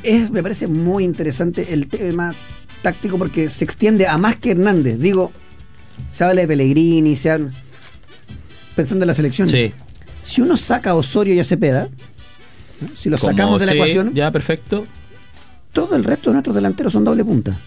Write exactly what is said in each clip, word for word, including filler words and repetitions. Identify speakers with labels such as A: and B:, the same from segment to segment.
A: es, me parece muy interesante el tema táctico porque se extiende a más que Hernández. Digo, se habla de Pellegrini, se habla, pensando en la selección.
B: Sí.
A: Si uno saca a Osorio y a Cepeda, ¿no? Si los sacamos de la
B: sí,
A: ecuación,
B: ya, perfecto.
A: todo el resto de nuestros delanteros son doble punta.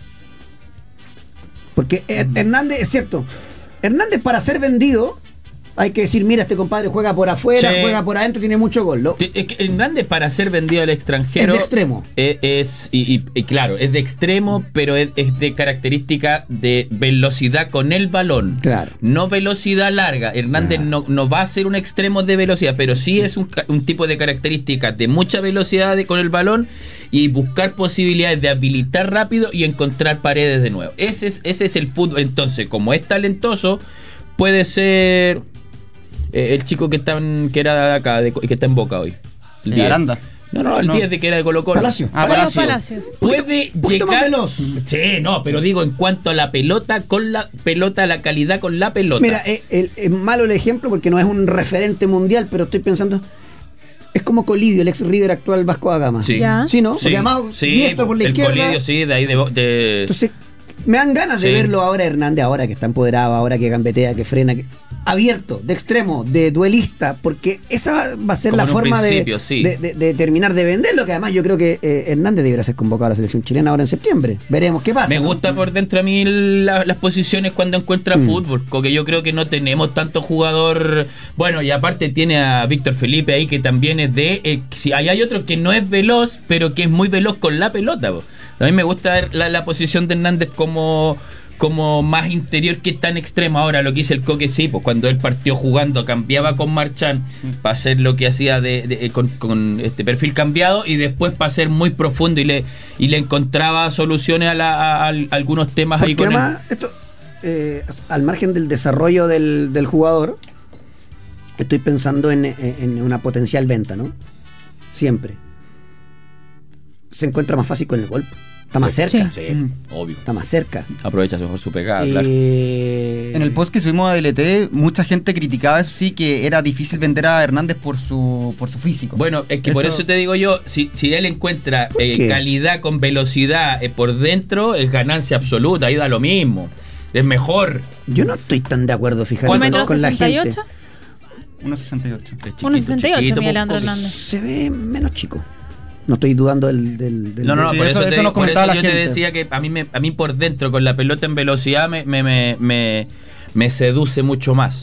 A: Porque mm. Hernández, es cierto, Hernández para ser vendido, hay que decir, mira, este compadre juega por afuera, sí. juega por adentro, tiene mucho gol. ¿No?
B: Hernández para ser vendido al extranjero...
A: Es de extremo.
B: Es, es y, y, y claro, es de extremo, pero es, es de característica de velocidad con el balón.
A: Claro.
B: No velocidad larga. Hernández claro. no, no va a ser un extremo de velocidad, pero sí es un, un tipo de características de mucha velocidad de, con el balón y buscar posibilidades de habilitar rápido y encontrar paredes de nuevo. Ese es, ese es el fútbol. Entonces, como es talentoso, puede ser... Eh, el chico que está en, que era de acá, de, que está en Boca hoy.
C: El de Aranda.
B: No, no, el no. diez de que era de Colo Colo.
A: Palacio.
C: Ah, Palacio.
D: Palacio.
B: Puede llegar.
A: Más veloz.
B: Sí, no, pero digo en cuanto a la pelota, con la pelota, la calidad con la pelota.
A: Mira, es, es, es malo el ejemplo porque no es un referente mundial, pero estoy pensando. Es como Colidio, el ex River actual Vasco da Gama.
B: Sí.
D: ¿Ya?
A: Sí, ¿no?
B: Sí,
A: porque además,
B: sí,
A: diestro por la
B: el
A: izquierda.
B: Colidio, sí, de ahí de. de...
A: Entonces, me dan ganas de
B: sí.
A: verlo ahora Hernández, ahora que está empoderado, ahora que gambetea, que frena, que... abierto, de extremo, de duelista, porque esa va a ser
B: Como
A: la forma de,
B: sí.
A: de, de, de terminar de venderlo, que además yo creo que eh, Hernández deberá ser convocado a la selección chilena ahora en septiembre. Veremos qué pasa.
B: Me
A: ¿no?
B: gusta por dentro a mí la, las posiciones cuando encuentra mm. fútbol, porque yo creo que no tenemos tanto jugador. Bueno, y aparte tiene a Víctor Felipe ahí, que también es de... Eh, si hay, hay otro que no es veloz, pero que es muy veloz con la pelota. Po. A mí me gusta ver la, la posición de Hernández como... como más interior que tan extremo. Ahora lo que hizo el Coque, sí, pues cuando él partió jugando cambiaba con Marchán para hacer lo que hacía de, de, con, con este perfil cambiado y después para ser muy profundo y le y le encontraba soluciones a, la, a, a, a algunos temas.
A: Porque
B: ahí con
A: además
B: él.
A: Esto, eh, al margen del desarrollo del, del jugador, estoy pensando en, en una potencial venta, ¿no? Siempre se encuentra más fácil con el golpe. Está más cerca.
B: Sí, sí mm. obvio.
A: Está más cerca.
B: Aprovecha mejor su pegada,
A: eh...
B: claro.
C: En el post que subimos a D L T, mucha gente criticaba eso sí, que era difícil vender a Hernández por su por su físico.
B: Bueno, es que eso... por eso te digo yo, si, si él encuentra eh, calidad con velocidad eh, por dentro, es ganancia absoluta, ahí da lo mismo. Es mejor.
A: Yo no estoy tan de acuerdo, fíjate,
D: ¿cuánto
A: con la gente.
C: uno sesenta y ocho.
D: uno sesenta y ocho, Miguel Ángel Hernández.
A: Se ve menos chico. No estoy dudando del... del, del
B: no, no, no,
C: sí,
B: por eso,
C: eso,
B: te,
C: eso nos
B: por eso
C: comentaba
B: yo
C: la
B: te
C: gente.
B: decía que a mí, me, a mí por dentro, con la pelota en velocidad, me, me, me, me, me seduce mucho más.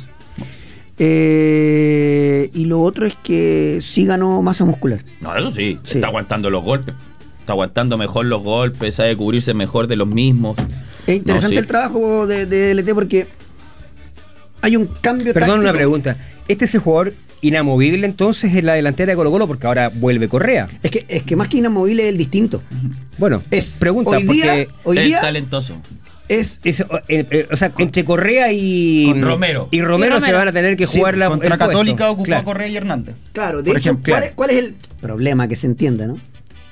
A: Eh, y lo otro es que sí ganó masa muscular.
B: No, eso sí,
A: sí,
B: está aguantando los golpes. Está aguantando mejor los golpes, sabe cubrirse mejor de los mismos.
A: Es interesante
B: no, sí.
A: el trabajo de, de L T porque hay un cambio
E: Perdón,
A: táctico.
E: Una pregunta. ¿Este es el jugador inamovible entonces en la delantera de Colo Colo? Porque ahora vuelve Correa.
A: Es que, es que más que inamovible es el distinto.
E: Bueno,
A: es
E: pregunta
A: hoy día,
E: porque
A: hoy
B: es
A: día
B: talentoso.
A: Es,
E: es eh, eh, o sea, entre Correa y
B: con Romero.
E: Y Romero,
D: y Romero
E: se van a tener que
A: sí,
E: jugar la
C: contra
E: el
C: Católica
E: puesto.
C: ocupó
E: Claro.
C: a Correa y Hernández.
A: Claro, de
C: Por
A: hecho,
C: ejemplo,
A: ¿cuál,
E: claro.
A: es, ¿cuál es el problema? Que se entienda, ¿no?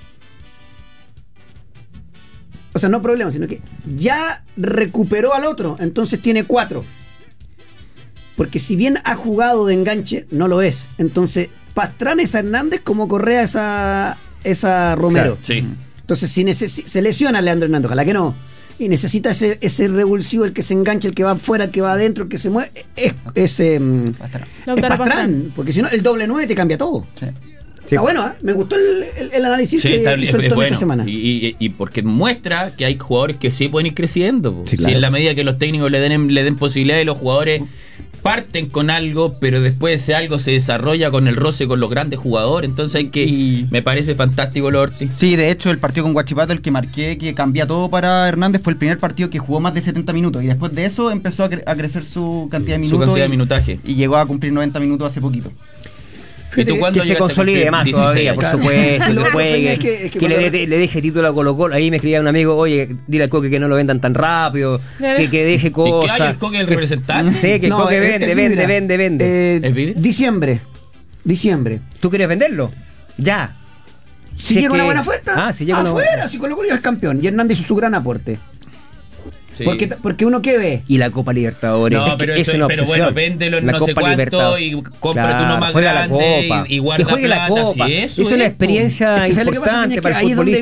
A: O sea, no problema, sino que ya recuperó al otro, entonces tiene cuatro. Porque si bien ha jugado de enganche, no lo es. Entonces, Pastrana es a Hernández como Correa es a, es a Romero.
B: Claro, sí.
A: Entonces, si necesi- se lesiona a Leandro Hernández, ojalá que no, y necesita ese, ese revulsivo, el que se engancha, el que va afuera, el que va adentro, el que se mueve, es, es, eh, es Pastrán, porque si no, el doble nueve te cambia todo.
C: Sí.
A: Sí. Está bueno, ¿eh? Me gustó el, el, el análisis
B: Sí,
A: que,
B: está,
A: que
B: es,
A: soltó
B: es bueno.
A: esta semana.
B: Y, y, y porque muestra que hay jugadores que sí pueden ir creciendo.
A: Sí,
B: Sí,
A: claro.
B: en la medida que los técnicos le den, le den posibilidades, los jugadores parten con algo, pero después ese algo se desarrolla con el roce con los grandes jugadores. Entonces hay que...
C: Y...
B: me parece fantástico lo Ortiz.
C: Sí, de hecho el partido con Huachipato, el que marqué que cambia todo para Hernández, fue el primer partido que jugó más de setenta minutos y después de eso empezó a, cre- a crecer su cantidad de minutos.
B: Su cantidad
C: y,
B: de minutaje.
C: Y llegó a cumplir noventa minutos hace poquito.
B: ¿Y tú cuándo
E: que se
B: llegaste a
E: consolide
B: cumplir
E: más
B: dieciséis?
E: todavía, por
A: Claro.
E: supuesto,
A: Lo
E: que
A: otro,
E: juegue,
A: Feña, es que- es que
E: que le,
A: cuando-
E: de- le deje título a Colo Colo. Ahí me escribía un amigo, oye, dile al Coque que no lo vendan tan rápido, que, que deje
B: ¿Y
E: cosas.
B: qué hay el Coque el representante?
E: Sí, que el
A: No,
E: Coque
A: es-
E: vende,
A: es
E: vende,
A: Vidra.
E: vende, vende.
A: Eh,
B: ¿Es Vidra?
A: diciembre. Diciembre.
E: ¿Tú quieres venderlo? Ya.
A: Si,
E: Si es
A: llega una
E: que-
A: buena oferta,
E: Ah, si llega una
A: afuera,
E: buena-
A: si Colo Colo es campeón. Y Hernández hizo su gran aporte.
B: Sí.
A: Porque, porque uno que ve.
E: Y la Copa Libertadores.
B: No,
E: es que
B: pero,
E: es
B: eso-
E: una
B: pero
E: obsesión.
B: bueno, véndelo en
E: La
B: no
E: Copa
B: sé cuánto
E: Libertadores.
B: y cómprate
E: Claro,
B: uno más
E: juega la
B: grande
E: Copa.
B: y, y guarda
E: que juegue la
B: plata.
E: Copa.
B: Si
E: es
B: eso
E: una
B: es,
E: experiencia
A: Es que ¿sabes lo que pasa,
E: importante
A: Feña?
E: para
A: Que
E: el
A: ahí es donde
E: futbolista.